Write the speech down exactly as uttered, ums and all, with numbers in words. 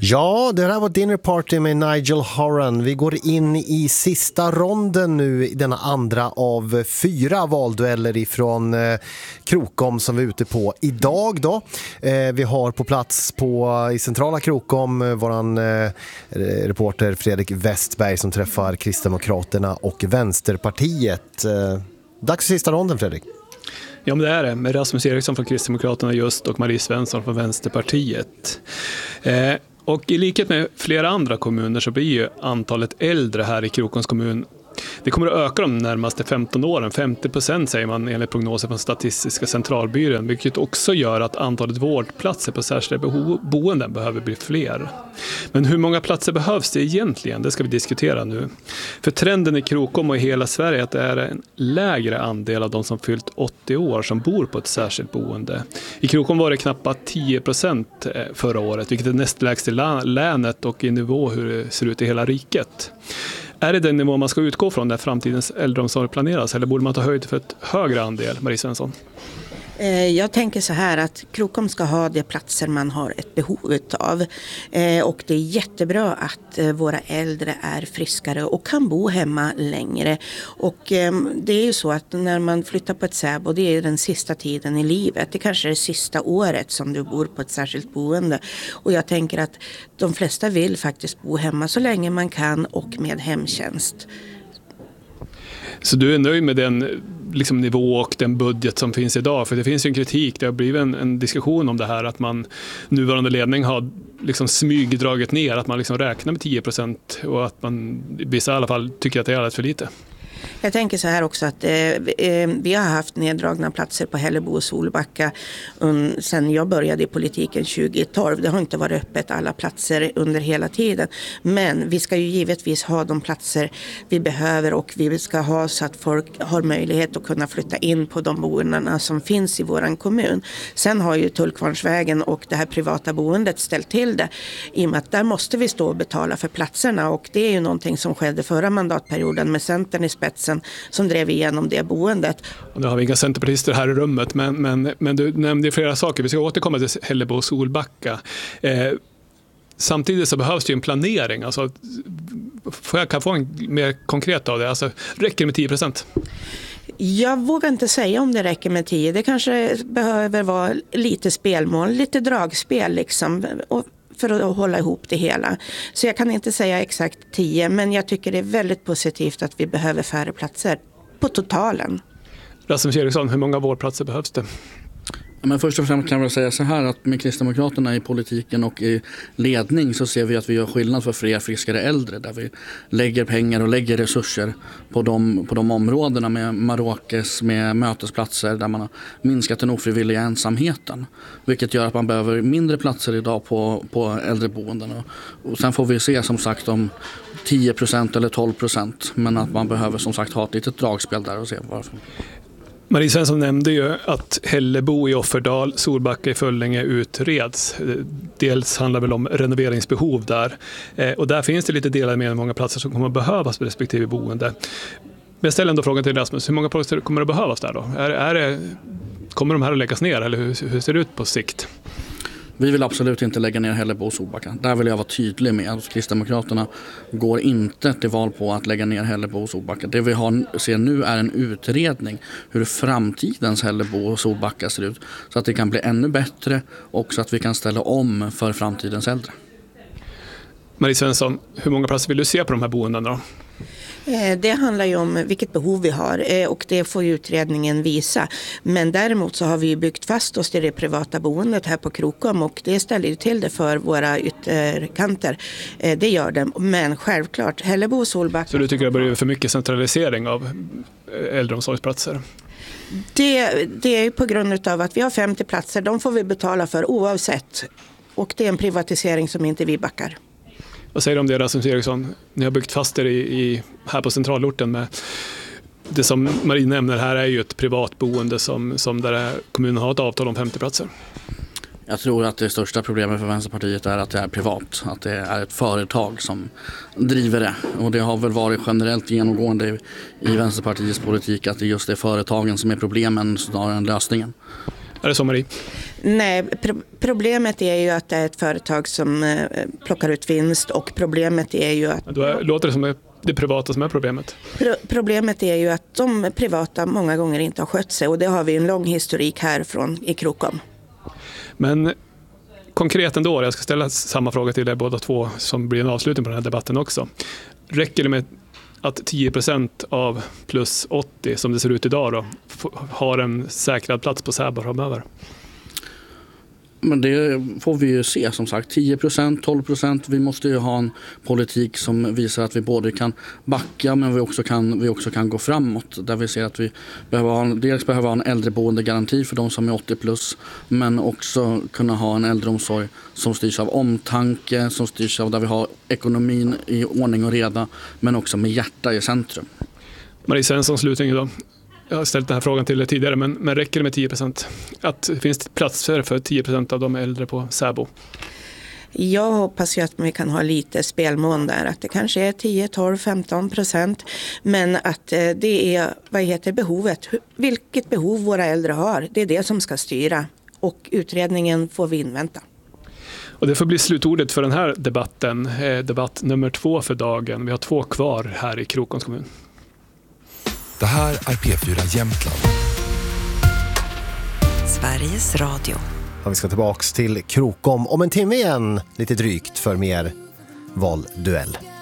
Ja, det här var Dinner Party med Nigel Horan. Vi går in i sista ronden nu, denna andra av fyra valdueller ifrån eh, Krokom som vi är ute på idag då. Eh, vi har på plats på, i centrala Krokom eh, våran eh, reporter Fredrik Westberg som träffar Kristdemokraterna och Vänsterpartiet. Eh, dags för sista ronden, Fredrik. Ja, men det är det. Med Rasmus Eriksson från Kristdemokraterna just och Marie Svensson från Vänsterpartiet. Eh, och i likhet med flera andra kommuner så blir ju antalet äldre här i Krokoms kommun, det kommer att öka de närmaste femton åren. femtio procent säger man enligt prognoser från Statistiska centralbyrån, vilket också gör att antalet vårdplatser på särskilda beho- boenden behöver bli fler. Men hur många platser behövs det egentligen? Det ska vi diskutera nu. För trenden i Krokom och i hela Sverige är att det är en lägre andel av de som fyllt åttio år som bor på ett särskilt boende. I Krokom var det knappt tio procent förra året, vilket är näst lägst i länet och i nivå hur det ser ut i hela riket. Är det den nivå man ska utgå från när framtidens äldreomsorg planeras, eller borde man ta höjd för ett högre andel, Marie Svensson? Jag tänker så här att Krokom ska ha de platser man har ett behov av. Och det är jättebra att våra äldre är friskare och kan bo hemma längre. Och det är ju så att när man flyttar på ett säbo, det är den sista tiden i livet. Det kanske är det sista året som du bor på ett särskilt boende. Och jag tänker att de flesta vill faktiskt bo hemma så länge man kan och med hemtjänst. Så du är nöjd med den liksom, nivå och den budget som finns idag? För det finns ju en kritik, det har blivit en, en diskussion om det här att man nuvarande ledning har liksom smygdragit ner, att man liksom räknar med tio procent och att man i vissa i alla fall tycker att det är alldeles för lite. Jag tänker så här också att eh, vi har haft neddragna platser på Hällebo och Solbacka um, sen jag började i politiken tjugohundratolv. Det har inte varit öppet alla platser under hela tiden. Men vi ska ju givetvis ha de platser vi behöver och vi ska ha så att folk har möjlighet att kunna flytta in på de boendena som finns i våran kommun. Sen har ju Tullkvarnsvägen och det här privata boendet ställt till det i och med att där måste vi stå och betala för platserna och det är ju någonting som skedde förra mandatperioden med Centern i spetsen som drev igenom det boendet. Och nu har vi inga centerpartister här i rummet, men, men, men du nämnde flera saker. Vi ska återkomma till Hällebo och Solbacka. Eh, samtidigt så behövs det ju en planering. Alltså, får jag kan få en mer konkret av det? Alltså, räcker det med tio procent? Jag vågar inte säga om det räcker med tio. Det kanske behöver vara lite spelmål, lite dragspel liksom, och för att hålla ihop det hela. Så jag kan inte säga exakt tio, men jag tycker det är väldigt positivt att vi behöver färre platser på totalen. Rasmus Eriksson, hur många vårdplatser behövs det? Men först och främst kan jag säga så här att med Kristdemokraterna i politiken och i ledning så ser vi att vi gör skillnad för fler friskare äldre där vi lägger pengar och lägger resurser på de, på de områdena med Marokes, med mötesplatser där man har minskat den ofrivilliga ensamheten. Vilket gör att man behöver mindre platser idag på, på äldreboenden. Och, och sen får vi se som sagt om tio procent eller tolv procent, men att man behöver som sagt ha ett litet dragspel där och se varför. Marie Svensson nämnde ju att Hällebo i Offerdal, Solbacka i Föllinge utreds. Dels handlar väl om renoveringsbehov där. Och där finns det lite delade med många platser som kommer att behövas på respektive boende. Men jag ställer ändå frågan till Rasmus, hur många platser kommer att behövas där då? Är, är det, kommer de här att läggas ner eller hur, hur ser det ut på sikt? Vi vill absolut inte lägga ner Hällebo och Solbacka. Där vill jag vara tydlig med att Kristdemokraterna går inte till val på att lägga ner Hällebo och Solbacka. Det vi har, ser nu är en utredning hur framtidens Hällebo och Solbacka ser ut. Så att det kan bli ännu bättre och så att vi kan ställa om för framtidens äldre. Marie Svensson, hur många platser vill du se på de här boendena då? Det handlar ju om vilket behov vi har och det får ju utredningen visa. Men däremot så har vi byggt fast oss till det privata boendet här på Krokom och det ställer ju till det för våra ytterkanter. Det gör det, men självklart Hällebo och Solbacka. Så du tycker det börjar för mycket centralisering av äldreomsorgsplatser? Det, det är på grund av att vi har femtio platser, de får vi betala för oavsett. Och det är en privatisering som inte vi backar. Vad säger du om det, Rasmus Eriksson? Ni har byggt fast er i, i, här på centralorten med det som Marie nämner här är ju ett privat boende som, som där kommunen har ett avtal om femtio platser. Jag tror att det största problemet för Vänsterpartiet är att det är privat. Att det är ett företag som driver det. Och det har väl varit generellt genomgående i, i Vänsterpartiets politik att det just är företagen som är problemen snarare än lösningen. Är det så, Marie? Nej, pro- problemet är ju att det är ett företag som eh, plockar ut vinst och problemet är ju att... Då är, låter det som det privata som är problemet. Pro- problemet är ju att de privata många gånger inte har skött sig och det har vi en lång historik härifrån i Krokom. Men konkret ändå, jag ska ställa samma fråga till er båda två som blir en avslutning på den här debatten också. Räcker det med att tio procent av plus åttio som det ser ut idag då, har en säkrad plats på Säbo framöver? Men det får vi ju se, som sagt. tio procent, tolv procent. Vi måste ju ha en politik som visar att vi både kan backa men vi också kan, vi också kan gå framåt. Där vi ser att vi behöver ha en, dels behöver ha en äldreboendegaranti för de som är åttio plus, men också kunna ha en äldreomsorg som styrs av omtanke, som styrs av där vi har ekonomin i ordning och reda, men också med hjärta i centrum. Marie Svensson, slutning då. Jag har ställt den här frågan till er tidigare, men, men räcker det med tio procent? Att finns det platser för tio procent av de äldre på Säbo? Jag hoppas ju att vi kan ha lite spelmån där, att det kanske är tio, tolv, femton procent, men att det är, vad heter behovet, vilket behov våra äldre har, det är det som ska styra och utredningen får vi invänta. Och det får bli slutordet för den här debatten, debatt nummer två för dagen. Vi har två kvar här i Krokoms kommun. Det här är P fyra Jämtland. Sveriges Radio. Ja, vi ska tillbaka till Krokom om en timme igen, lite drygt för mer valduell.